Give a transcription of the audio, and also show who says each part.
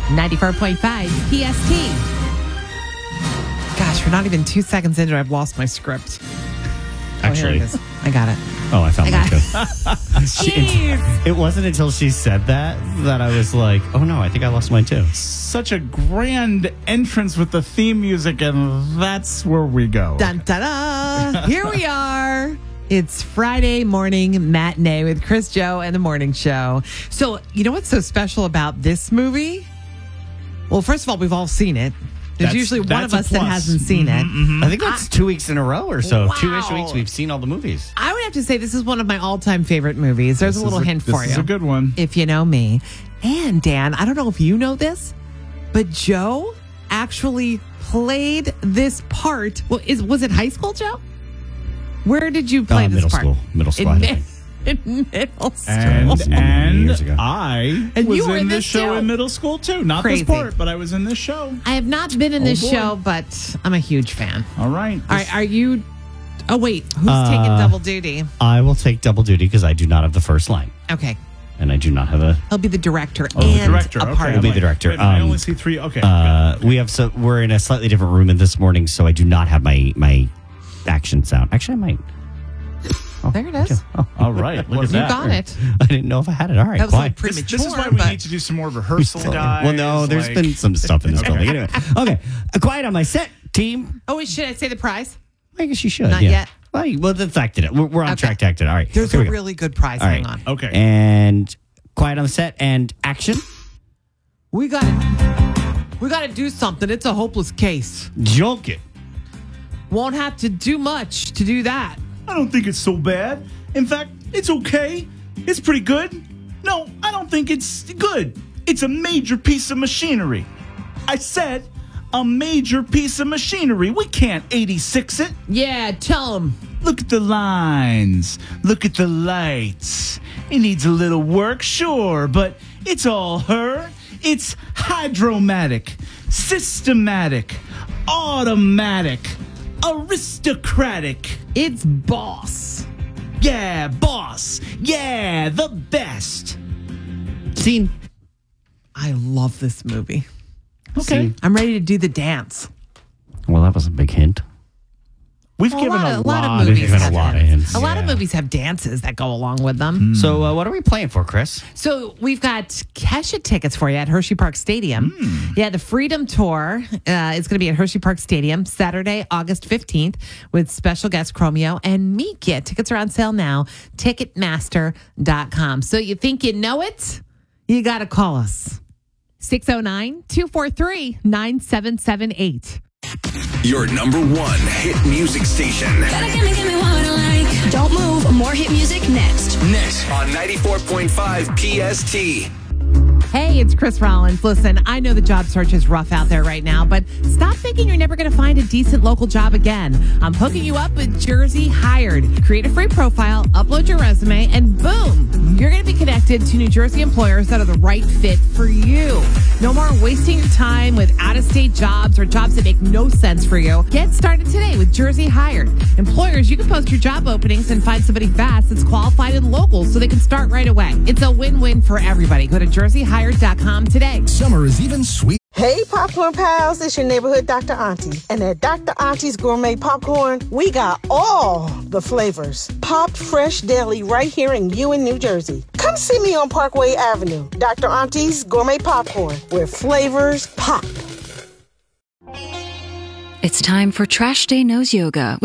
Speaker 1: 94.5 PST. Gosh, we're not even 2 seconds into it. I've lost my script.
Speaker 2: Actually,
Speaker 1: here it is. I got it.
Speaker 2: Oh, I found mine too.
Speaker 1: Jeez.
Speaker 2: It wasn't until she said that I was like, oh no, I think I lost mine too.
Speaker 3: Such a grand entrance with the theme music, and that's where we go.
Speaker 1: Dun, da, da. Here we are. It's Friday morning matinee with Chris Joe and the Morning Show. So, you know what's so special about this movie? Well, first of all, we've all seen it. There's usually one of us that hasn't seen it.
Speaker 2: I think that's 2 weeks in a row or so.
Speaker 1: Wow.
Speaker 2: 2-ish weeks we've seen all the movies.
Speaker 1: I would have to say this is one of my all-time favorite movies. There's a little hint for you.
Speaker 3: This is a good one.
Speaker 1: If you know me. And Dan, I don't know if you know this, but Joe actually played this part. Well, was it high school, Joe? Where did you play this part?
Speaker 2: Middle school. I think.
Speaker 1: In middle school.
Speaker 3: And
Speaker 2: years ago.
Speaker 3: I
Speaker 1: And
Speaker 3: was
Speaker 1: you were
Speaker 3: in
Speaker 1: in
Speaker 3: this
Speaker 1: this
Speaker 3: show
Speaker 1: too?
Speaker 3: in middle school too. Not
Speaker 1: Crazy.
Speaker 3: this part, but I was in this show.
Speaker 1: I have not been in this
Speaker 3: boy.
Speaker 1: show, but I'm a huge fan.
Speaker 3: All right.
Speaker 1: All right, are you... Oh, wait. Who's taking double duty?
Speaker 2: I will take double duty because I do not have the first line.
Speaker 1: Okay.
Speaker 2: And I do not have a...
Speaker 1: He'll be the director
Speaker 3: Oh, the
Speaker 1: and
Speaker 3: director.
Speaker 1: a
Speaker 3: Okay.
Speaker 1: part
Speaker 2: He'll
Speaker 1: of
Speaker 2: be
Speaker 1: it.
Speaker 2: the director.
Speaker 3: Wait a minute, I only see three. Okay.
Speaker 2: We're in a slightly different room in this morning, so I do not have my action sound. Actually, I might. Oh,
Speaker 1: There it is.
Speaker 2: Oh,
Speaker 3: All right. Look at
Speaker 1: You
Speaker 3: that.
Speaker 1: got it.
Speaker 2: I didn't know if I had it. All right,
Speaker 1: That was a little
Speaker 2: quiet.
Speaker 1: premature,
Speaker 3: This is why we
Speaker 1: but
Speaker 3: need to do some more rehearsal, guys.
Speaker 2: Well, no, there's been some stuff in this building. Anyway, okay. Quiet on my set, team.
Speaker 1: Oh, should I say the prize?
Speaker 2: I guess you should.
Speaker 1: Not
Speaker 2: yeah.
Speaker 1: yet.
Speaker 2: Well, let's act it. We're on
Speaker 1: Okay.
Speaker 2: track to act it. All right.
Speaker 1: There's
Speaker 2: Here
Speaker 1: a
Speaker 2: we go.
Speaker 1: really good prize.
Speaker 2: All
Speaker 1: Hang
Speaker 2: right.
Speaker 1: on.
Speaker 3: Okay.
Speaker 2: And quiet on the set and action.
Speaker 1: We got to do something. It's a hopeless case.
Speaker 2: Joke it.
Speaker 1: Won't have to do much to do that.
Speaker 3: I don't think it's so bad. In fact, it's okay. It's pretty good. No, I don't think it's good. It's a major piece of machinery. I said a major piece of machinery. We can't 86 it.
Speaker 1: Yeah, tell him.
Speaker 3: Look at the lines. Look at the lights. It needs a little work, sure, but it's all her. It's hydromatic, systematic, automatic, aristocratic.
Speaker 1: It's boss.
Speaker 3: Yeah, boss. Yeah, the best.
Speaker 2: Scene.
Speaker 1: I love this movie.
Speaker 3: Okay.
Speaker 1: I'm ready to do the dance.
Speaker 2: Well, that was a big hint.
Speaker 3: We've
Speaker 1: Well,
Speaker 3: given a lot
Speaker 1: of
Speaker 3: of
Speaker 1: movies
Speaker 2: given a
Speaker 1: have
Speaker 2: lot of
Speaker 1: dances.
Speaker 2: hints.
Speaker 1: A lot of
Speaker 3: Yeah.
Speaker 1: movies have dances that go along with them.
Speaker 2: So, what are we playing for, Chris?
Speaker 1: So we've got Kesha tickets for you at Hershey Park Stadium. Yeah, the Freedom Tour is going to be at Hershey Park Stadium Saturday, August 15th with special guest Chromeo and Mika. Tickets are on sale now, Ticketmaster.com. So you think you know it? You got to call us. 609-243-9778.
Speaker 4: Your number one hit music station.
Speaker 5: Gotta give me what I like. Don't move. More hit music next.
Speaker 4: Next on 94.5 PST.
Speaker 1: Hey, it's Chris Rollins. Listen, I know the job search is rough out there right now, but stop thinking you're never going to find a decent local job again. I'm hooking you up with Jersey Hired. Create a free profile, upload your resume, and boom, you're going to be connected to New Jersey employers that are the right fit for you. No more wasting your time with out-of-state jobs or jobs that make no sense for you. Get started today with Jersey Hired. Employers, you can post your job openings and find somebody fast that's qualified and local so they can start right away. It's a win-win for everybody. Go to jerseyhired.com today.
Speaker 6: Summer is even sweet.
Speaker 7: Hey, Popcorn Pals, it's your neighborhood Dr. Auntie. And at Dr. Auntie's Gourmet Popcorn, we got all the flavors. Popped fresh daily right here in Ewan, New Jersey. Come see me on Parkway Avenue. Dr. Auntie's Gourmet Popcorn, where flavors pop.
Speaker 5: It's time for Trash Day Nose Yoga.